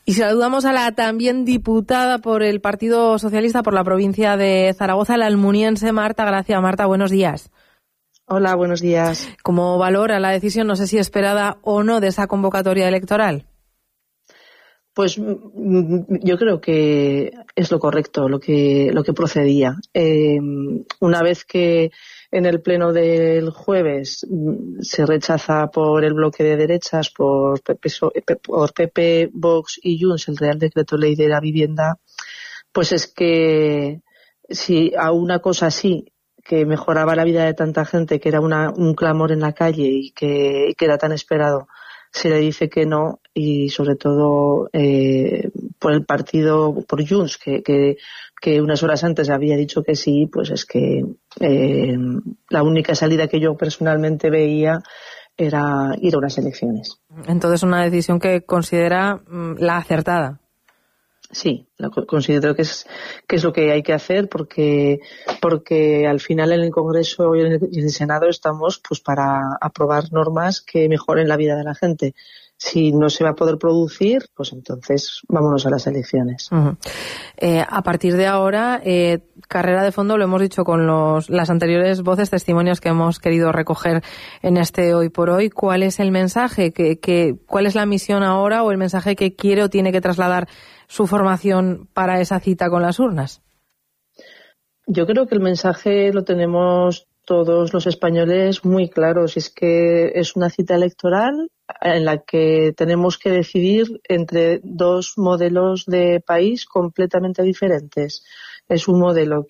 Y saludamos a la también diputada por el Partido Socialista por la provincia de Zaragoza, la almuniense Marta Gracia. Marta, buenos días. Hola, buenos días. ¿Cómo valora la decisión, no sé si esperada o no, de esa convocatoria electoral? Pues yo creo que es lo correcto, lo que procedía. Una vez que en el pleno del jueves se rechaza por el bloque de derechas, por PP, Vox y Junts, el Real Decreto Ley de la Vivienda, pues es que si a una cosa así, que mejoraba la vida de tanta gente, que era un clamor en la calle y que era tan esperado, se le dice que no, y sobre todo por el partido, por Junts, que unas horas antes había dicho que sí, pues es que la única salida que yo personalmente veía era ir a unas elecciones. Entonces, una decisión que considera la acertada. Sí, considero que es lo que hay que hacer porque al final en el Congreso y en el Senado estamos pues para aprobar normas que mejoren la vida de la gente. Si no se va a poder producir, pues entonces vámonos a las elecciones. Uh-huh. A partir de ahora, carrera de fondo, lo hemos dicho con las anteriores voces, testimonios que hemos querido recoger en este Hoy por Hoy. ¿Cuál es el mensaje? ¿Cuál es la misión ahora o el mensaje que quiere o tiene que trasladar su formación para esa cita con las urnas? Yo creo que el mensaje lo tenemos todos los españoles muy claros. Es que es una cita electoral en la que tenemos que decidir entre dos modelos de país completamente diferentes. Es un modelo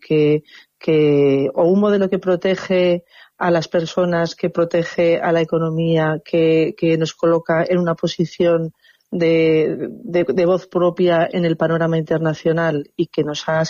un modelo que protege a las personas, que protege a la economía, que nos coloca en una posición de voz propia en el panorama internacional y que nos ha